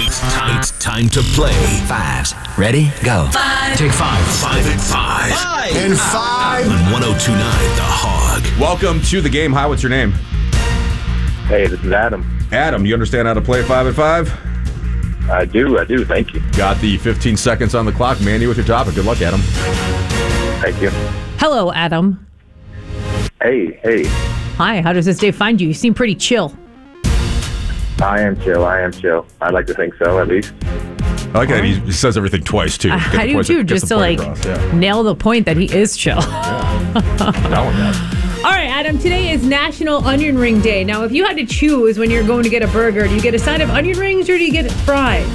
It's time to play. Fives. Ready? Go. Take 5. 5 and 5. And 5. On 102.9 The Hog. Welcome to the game. Hi, what's your name? Hey, this is Adam. Adam, you understand how to play 5 and 5? I do. Thank you. Got the 15 seconds on the clock. Mandy with your topic. Good luck, Adam. Thank you. Hello, Adam. Hey. Hi, how does this day find you? You seem pretty chill. I am chill. I'd like to think so, at least. I like that he says everything twice, too. I do, too, just to, nail the point that he is chill. That one, All right, Adam, today is National Onion Ring Day. Now, if you had to choose when you're going to get a burger, do you get a side of onion rings or do you get fries?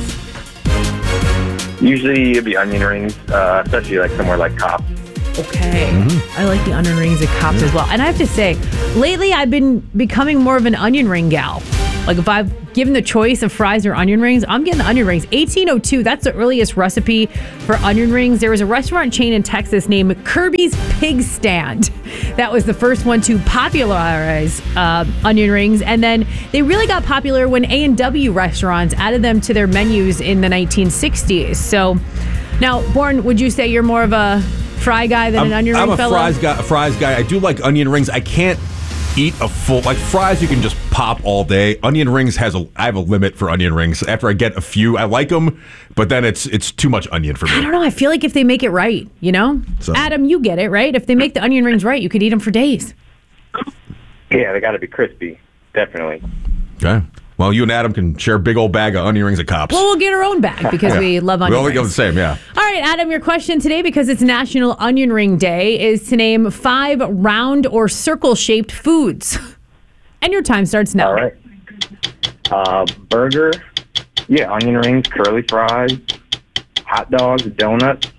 Usually it'd be onion rings, especially like somewhere like Cops. Okay. I like the onion rings at Cops as well. And I have to say, lately I've been becoming more of an onion ring gal. Like if I've given the choice of fries or onion rings, I'm getting the onion rings. 1802, that's the earliest recipe for onion rings. There was a restaurant chain in Texas named Kirby's Pig Stand. That was the first one to popularize onion rings. And then they really got popular when A&W restaurants added them to their menus in the 1960s. So now, Born, would you say you're more of a fry guy than an onion ring fellow? I'm a fries guy. I do like onion rings. I can't eat a full, like fries you can just pop all day. Onion rings I have a limit for onion rings. After I get a few, I like them, but then it's too much onion for me. I don't know. I feel like if they make it right, you know? So. Adam, you get it, right? If they make the onion rings right, you could eat them for days. Yeah, they got to be crispy. Definitely. Okay. Well, you and Adam can share a big old bag of onion rings at Cops. Well, we'll get our own bag because we love onion rings. We only go the same, yeah. All right, Adam, your question today, because it's National Onion Ring Day, is to name 5 round or circle-shaped foods. And your time starts now. All right. Burger. Yeah, onion rings, curly fries, hot dogs, donuts.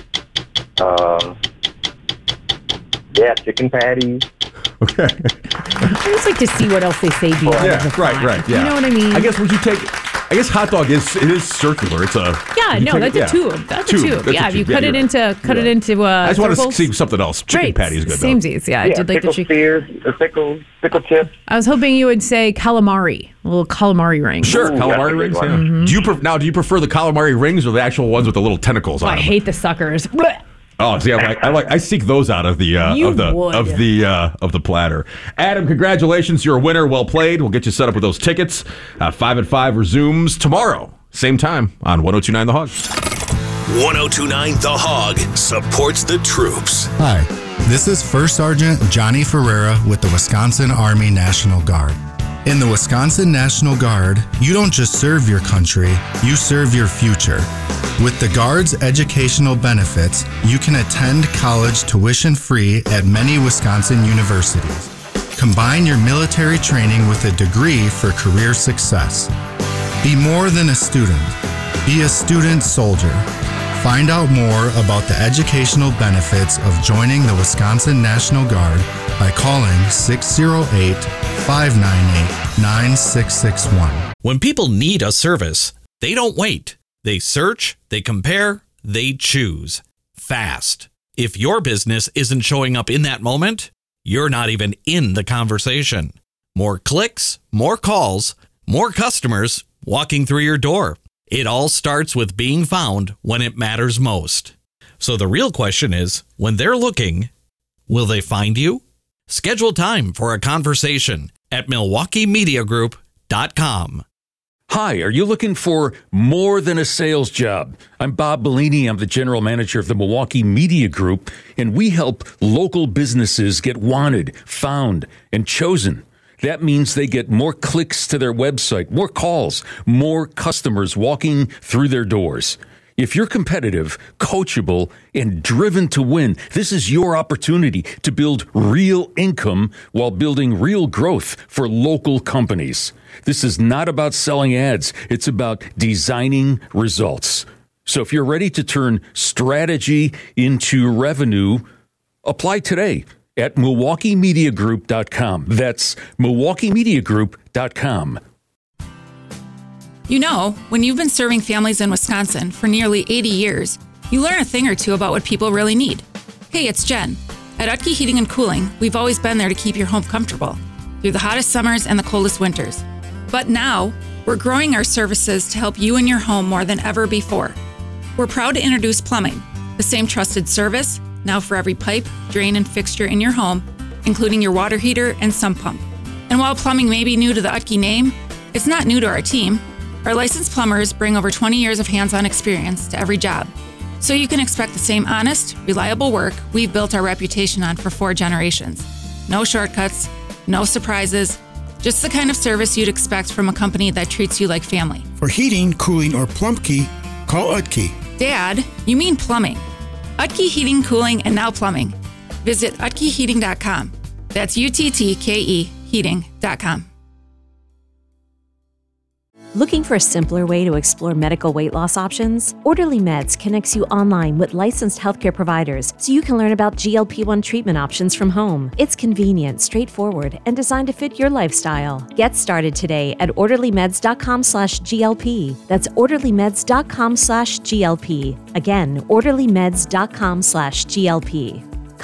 Chicken patties. Okay. I just like to see what else they say beyond the fry. Right, yeah. You know what I mean? I guess hot dog is circular. It's a that's a tube. That's a tube. Yeah, if you cut it into I just circles. want to see something else. Chicken patty is good though. Samesies, yeah. I did like the chicken. Pickle chips. I was hoping you would say calamari, a little calamari ring. Sure, calamari rings. Yeah. Mm-hmm. Do you prefer the calamari rings or the actual ones with the little tentacles on them? I hate the suckers. Oh, see, I seek those out of the platter. Adam, congratulations, you're a winner. Well played. We'll get you set up with those tickets. 5 and 5 resumes tomorrow, same time on 102.9 The Hog. 102.9 The Hog supports the troops. Hi, this is First Sergeant Johnny Ferreira with the Wisconsin Army National Guard. In the Wisconsin National Guard, you don't just serve your country, you serve your future. With the Guard's educational benefits, you can attend college tuition-free at many Wisconsin universities. Combine your military training with a degree for career success. Be more than a student. Be a student soldier. Find out more about the educational benefits of joining the Wisconsin National Guard by calling 608-598-9661. When people need a service, they don't wait. They search, they compare, they choose. Fast. If your business isn't showing up in that moment, you're not even in the conversation. More clicks, more calls, more customers walking through your door. It all starts with being found when it matters most. So the real question is, when they're looking, will they find you? Schedule time for a conversation at MilwaukeeMediaGroup.com. Hi, are you looking for more than a sales job? I'm Bob Bellini. I'm the general manager of the Milwaukee Media Group, and we help local businesses get wanted, found, and chosen. That means they get more clicks to their website, more calls, more customers walking through their doors. If you're competitive, coachable, and driven to win, this is your opportunity to build real income while building real growth for local companies. This is not about selling ads. It's about designing results. So if you're ready to turn strategy into revenue, apply today at MilwaukeeMediaGroup.com. That's MilwaukeeMediaGroup.com. You know, when you've been serving families in Wisconsin for nearly 80 years, you learn a thing or two about what people really need. Hey, it's Jen. At Utke Heating and Cooling, we've always been there to keep your home comfortable through the hottest summers and the coldest winters. But now, We're growing our services to help you and your home more than ever before. We're proud to introduce plumbing, the same trusted service, now for every pipe, drain, and fixture in your home, including your water heater and sump pump. And while plumbing may be new to the Utke name, it's not new to our team. Our licensed plumbers bring over 20 years of hands-on experience to every job. So you can expect the same honest, reliable work we've built our reputation on for 4 generations. No shortcuts, no surprises, just the kind of service you'd expect from a company that treats you like family. For heating, cooling, or plumbkey, call Utke. Dad, you mean plumbing. Utke Heating, Cooling, and now plumbing. Visit utkeheating.com. That's UTTKE heating.com. Looking for a simpler way to explore medical weight loss options? Orderly Meds connects you online with licensed healthcare providers so you can learn about GLP-1 treatment options from home. It's convenient, straightforward, and designed to fit your lifestyle. Get started today at orderlymeds.com/GLP. That's orderlymeds.com/GLP. Again, orderlymeds.com/GLP.